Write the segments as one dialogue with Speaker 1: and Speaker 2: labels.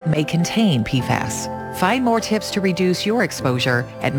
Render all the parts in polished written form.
Speaker 1: may contain PFAS. Find more tips to reduce your exposure at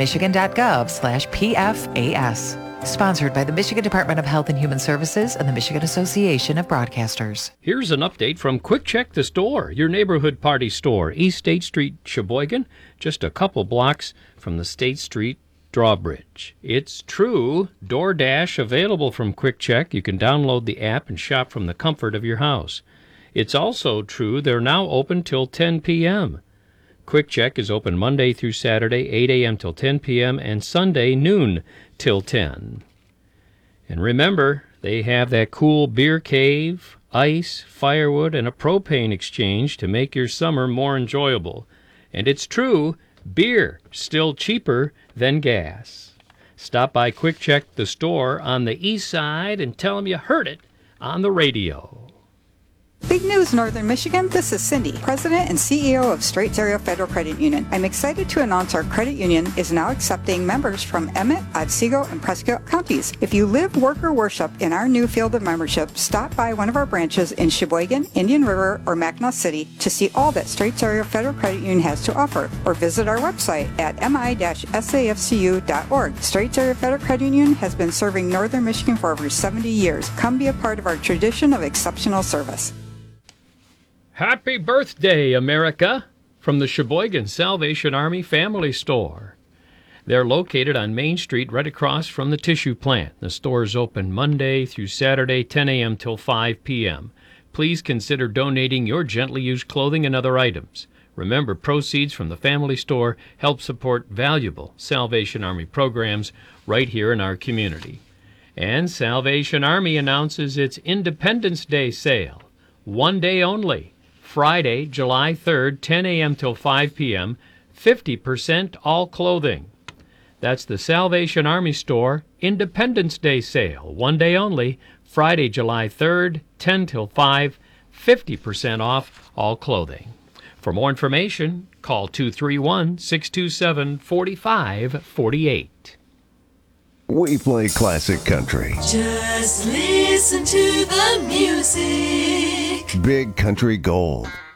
Speaker 1: michigan.gov/PFAS. Sponsored by the Michigan Department of Health and Human Services and the Michigan Association of Broadcasters.
Speaker 2: Here's an update from Quick Check the Store, your neighborhood party store, East State Street, Sheboygan, just a couple blocks from the State Street drawbridge. It's true, DoorDash available from Quick Check. You can download the app and shop from the comfort of your house. It's also true they're now open till 10 p.m. Quick Check is open Monday through Saturday, 8 a.m. till 10 p.m., and Sunday, noon till 10. And remember, they have that cool beer cave, ice, firewood, and a propane exchange to make your summer more enjoyable. And it's true, beer still cheaper than gas. Stop by Quick Check the Store on the east side and tell them you heard it on the radio.
Speaker 3: Big news, Northern Michigan. This is Cindy, President and CEO of Straits Area Federal Credit Union. I'm excited to announce our credit union is now accepting members from Emmett, Otsego, and Prescott counties. If you live, work, or worship in our new field of membership, stop by one of our branches in Sheboygan, Indian River, or Mackinac City to see all that Straits Area Federal Credit Union has to offer, or visit our website at mi-safcu.org. Straits Area Federal Credit Union has been serving Northern Michigan for over 70 years. Come be a part of our tradition of exceptional service.
Speaker 2: Happy birthday, America, from the Sheboygan Salvation Army Family Store. They're located on Main Street right across from the tissue plant. The store is open Monday through Saturday, 10 a.m. till 5 p.m. Please consider donating your gently used clothing and other items. Remember, proceeds from the family store help support valuable Salvation Army programs right here in our community. And Salvation Army announces its Independence Day sale, one day only. Friday, July 3rd, 10 a.m. till 5 p.m., 50% all clothing. That's the Salvation Army Store Independence Day sale, one day only, Friday, July 3rd, 10 till 5, 50% off all clothing. For more information, call 231-627-4548.
Speaker 4: We play classic country.
Speaker 5: Just listen to the music.
Speaker 4: Big Country Gold.